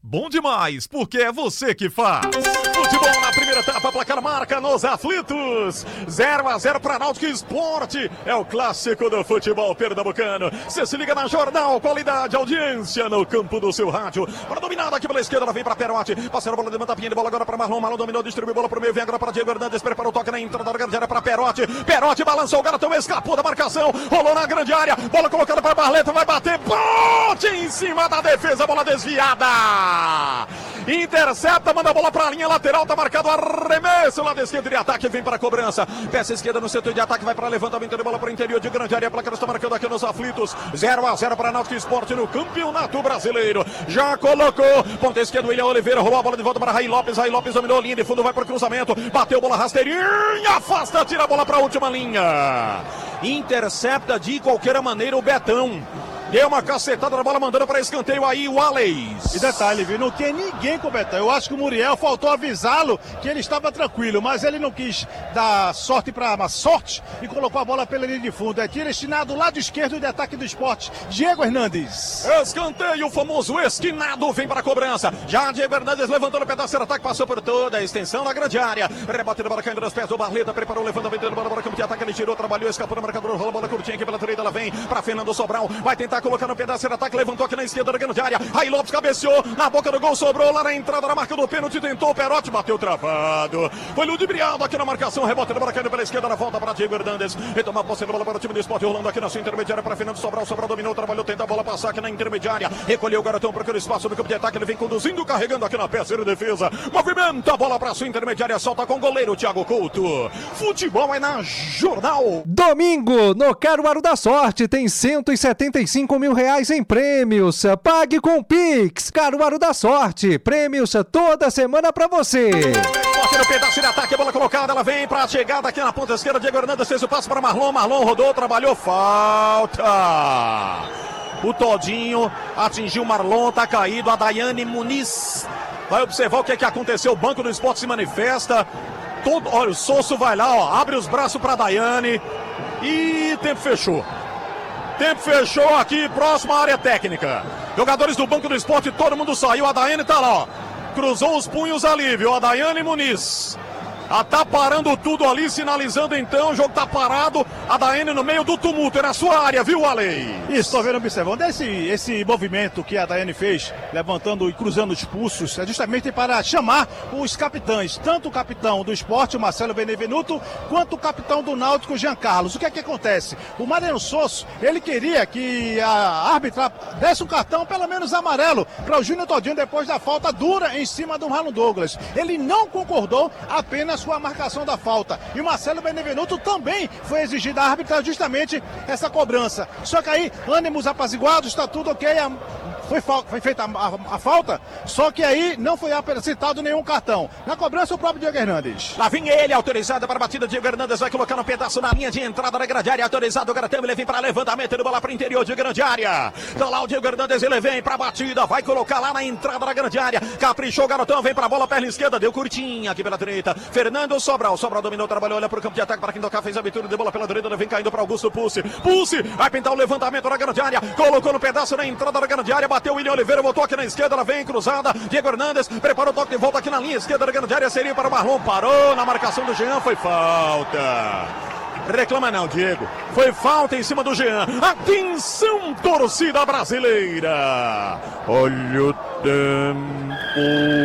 bom demais, porque é você que faz. Futebol na primeira etapa, placar marca nos aflitos. 0-0 para Náutico Esporte. É o clássico do futebol pernambucano. Você se liga na Jornal, qualidade, audiência no campo do seu rádio. Para dominada aqui pela esquerda, ela vem para Perotti. Passando a bola, levanta a pinha de bola agora para Marlon. Marlon dominou, distribuiu bola pro meio, vem agora para Diego Hernandes. Preparou o toque na entrada da grande área para Perotti. Perotti balançou, o garotão escapou da marcação. Rolou na grande área, bola colocada para Barleta, vai bater. Bote em cima da defesa, bola desviada. Intercepta, manda a bola para a linha lateral, tá marcado arremesso lá da esquerda de ataque, vem para a cobrança. Peça esquerda no setor de ataque, vai para levantamento de bola para o interior de grande área. A placa está marcando aqui nos aflitos. 0-0 para Náutico Esporte no Campeonato Brasileiro. Já colocou, ponta esquerda, William Oliveira, roubou a bola de volta para Raí Lopes. Raí Lopes dominou a linha de fundo, vai para o cruzamento, bateu bola rasteirinha, afasta, tira a bola para a última linha. Intercepta de qualquer maneira o Betão. Deu uma cacetada na bola, mandando para escanteio aí o Alex. E detalhe, viu? Não tem ninguém com o Betão. Eu acho que o Muriel faltou avisá-lo que ele estava tranquilo, mas ele não quis dar sorte para uma sorte e colocou a bola pela linha de fundo. É tiro destinado do lado esquerdo de ataque do Esporte. Diego Hernandes. Escanteio, o famoso esquinado, vem para a cobrança. Já Diego Hernandes levantando o pedaço de ataque, passou por toda a extensão da grande área. Rebate da bola caindo nos pés do Barleta, preparou o levantamento da bola, campo de ataque, ele tirou, trabalhou, escapou do marcador, rolou a bola curtinha aqui pela direita, ela vem para Fernando Sobral, vai tentar colocar no pedaço de ataque, levantou aqui na esquerda da grande área. Aí Lopes cabeceou, na boca do gol, sobrou lá na entrada da marca do pênalti, tentou o Perotti, bateu travado. Foi ludibriado aqui na marcação, rebote da bola caindo pela esquerda, na volta para Diego Hernandes. Retoma a posse da bola para o time do Esporte, rolando aqui na sua intermediária para Fernando Sobral. Sobral dominou, trabalhou, tenta a bola passar aqui na intermediária. Recolheu o garotão, procura espaço no campo de ataque, ele vem conduzindo, carregando aqui na peça de defesa. Movimenta a bola para sua intermediária, solta com o goleiro Thiago Couto. Futebol é na Jornal. Domingo, no Caruaru da Sorte, tem R$175 mil em prêmios. Pague com o Pix. Caruaru da Sorte, prêmios toda semana pra você. Toque no pedaço de ataque, a bola colocada, ela vem pra chegada aqui na ponta esquerda. Diego Hernandes fez o passo para Marlon. Marlon rodou, trabalhou, falta. O Todinho atingiu o Marlon, tá caído. A Daiane Muniz vai observar o que é que aconteceu. O Banco do Esporte se manifesta. Olha, o Sosso vai lá, ó, abre os braços pra Daiane e tempo fechou. Tempo fechou aqui, próximo à área técnica. Jogadores do Banco do Esporte, todo mundo saiu. A Daiane tá lá, ó. Cruzou os punhos ali, viu? A Daiane Muniz. Tá parando tudo ali, sinalizando então, o jogo tá parado. A Daiane no meio do tumulto, é na sua área, viu, Ale? Isso, tô vendo, observando. Esse movimento que a Daiane fez, levantando e cruzando os pulsos, é justamente para chamar os capitães, tanto o capitão do Esporte, o Marcelo Benevenuto, quanto o capitão do Náutico, Jean Carlos. O que é que acontece? O Mariano Sosso, ele queria que a árbitra desse um cartão, pelo menos amarelo, para o Júnior Todinho depois da falta dura em cima do Marlon Douglas. Ele não concordou, apenas com a marcação da falta. E o Marcelo Benevenuto também foi exigir da árbitra justamente essa cobrança. Só que aí, ânimos apaziguados, está tudo ok. Foi feita a falta, só que aí não foi citado nenhum cartão. Na cobrança, o próprio Diego Hernandes. Lá vem ele, autorizado para a batida. Diego Hernandes vai colocar um pedaço na linha de entrada da grande área. Autorizado o garotão, ele vem para levantamento de bola para o interior de grande área. Então lá o Diego Hernandes, ele vem para a batida, vai colocar lá na entrada da grande área. Caprichou o garotão, vem para a bola, perna esquerda, deu curtinha aqui pela direita. Fernando Sobral, Sobral dominou, trabalhou, olha para o campo de ataque para quem tocar, fez a abertura de bola pela direita, ele vem caindo para Augusto Pulse. Pulse, vai pintar o levantamento na grande área, colocou no pedaço na entrada da grande área, bateu o William Oliveira, botou aqui na esquerda, ela vem cruzada. Diego Hernandes preparou o toque de volta aqui na linha esquerda da grande área, seria para o Marlon, parou na marcação do Jean, foi falta. Reclama não, Diego. Foi falta em cima do Jean. Atenção, torcida brasileira. Olha o tempo.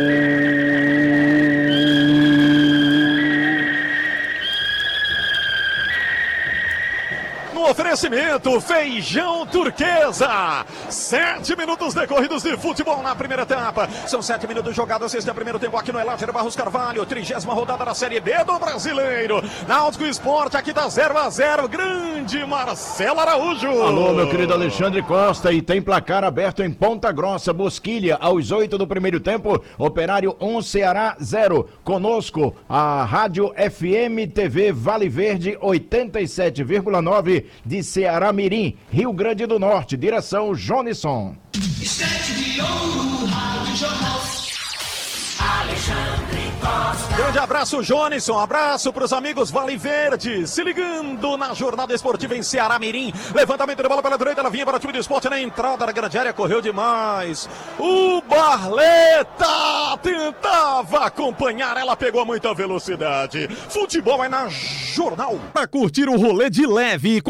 Oferecimento Feijão Turquesa. 7 minutos decorridos de futebol na primeira etapa. São 7 minutos jogados. Este é o primeiro tempo aqui no Elágio Barros Carvalho. 30ª rodada da Série B do Brasileiro. Náutico Esporte aqui tá 0-0. Grande Marcelo Araújo. Alô, meu querido Alexandre Costa. E tem placar aberto em Ponta Grossa. Bosquilha aos 8 do primeiro tempo. Operário 1, Ceará 0. Conosco a Rádio FM TV Vale Verde 87,9 de Ceará Mirim, Rio Grande do Norte. Direção Jonisson. Alexandre Costa. Grande abraço, Jonisson. Abraço para os amigos Vale Verde. Se ligando na jornada esportiva em Ceará Mirim. Levantamento de bola pela direita. Ela vinha para o time do esporte na entrada da grande área. Correu demais. O Barleta tentava acompanhar. Ela pegou muita velocidade. Futebol é na Jornal. Para curtir o rolê de leve